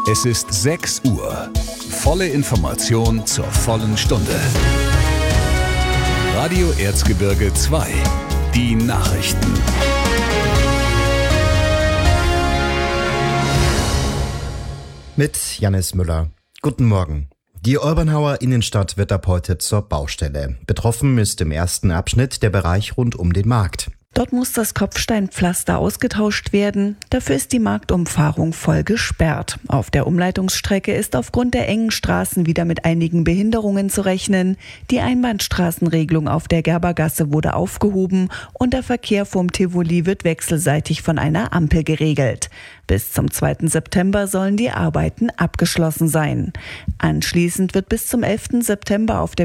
Es ist 6 Uhr. Volle Information zur vollen Stunde. Radio Erzgebirge 2. Die Nachrichten. Mit Jannis Müller. Guten Morgen. Die Olbernhauer Innenstadt wird ab heute zur Baustelle. Betroffen ist im ersten Abschnitt der Bereich rund um den Markt. Dort muss das Kopfsteinpflaster ausgetauscht werden. Dafür ist die Marktumfahrung voll gesperrt. Auf der Umleitungsstrecke ist aufgrund der engen Straßen wieder mit einigen Behinderungen zu rechnen. Die Einbahnstraßenregelung auf der Gerbergasse wurde aufgehoben und der Verkehr vom Tivoli wird wechselseitig von einer Ampel geregelt. Bis zum 2. September sollen die Arbeiten abgeschlossen sein. Anschließend wird bis zum 11. September auf der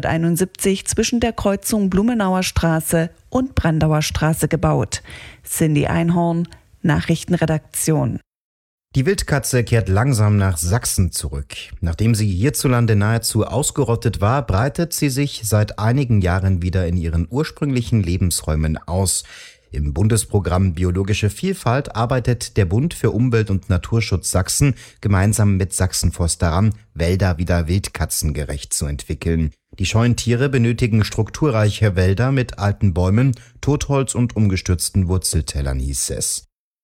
B171 zwischen der Kreuzung Blumenauer Straße und Brandauer Straße gebaut. Cindy Einhorn, Nachrichtenredaktion. Die Wildkatze kehrt langsam nach Sachsen zurück. Nachdem sie hierzulande nahezu ausgerottet war, breitet sie sich seit einigen Jahren wieder in ihren ursprünglichen Lebensräumen aus. Im Bundesprogramm Biologische Vielfalt arbeitet der Bund für Umwelt- und Naturschutz Sachsen gemeinsam mit Sachsenforst daran, Wälder wieder wildkatzengerecht zu entwickeln. Die scheuen Tiere benötigen strukturreiche Wälder mit alten Bäumen, Totholz und umgestürzten Wurzeltellern, hieß es.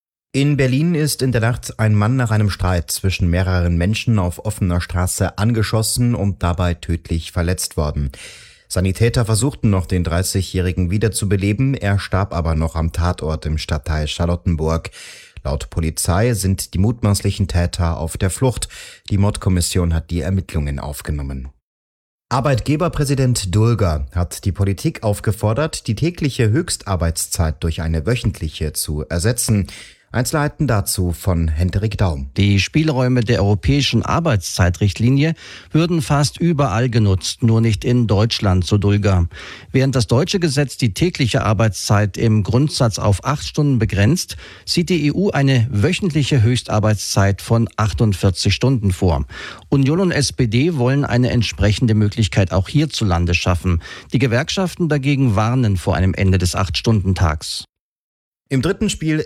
In Berlin ist in der Nacht ein Mann nach einem Streit zwischen mehreren Menschen auf offener Straße angeschossen und dabei tödlich verletzt worden. Sanitäter versuchten noch, den 30-Jährigen wiederzubeleben, er starb aber noch am Tatort im Stadtteil Charlottenburg. Laut Polizei sind die mutmaßlichen Täter auf der Flucht. Die Mordkommission hat die Ermittlungen aufgenommen. Arbeitgeberpräsident Dulger hat die Politik aufgefordert, die tägliche Höchstarbeitszeit durch eine wöchentliche zu ersetzen. Einzelheiten dazu von Hendrik Daum. Die Spielräume der europäischen Arbeitszeitrichtlinie würden fast überall genutzt, nur nicht in Deutschland, so Dulger. Während das deutsche Gesetz die tägliche Arbeitszeit im Grundsatz auf 8 Stunden begrenzt, sieht die EU eine wöchentliche Höchstarbeitszeit von 48 Stunden vor. Union und SPD wollen eine entsprechende Möglichkeit auch hierzulande schaffen. Die Gewerkschaften dagegen warnen vor einem Ende des 8-Stunden-Tags. Im dritten Spiel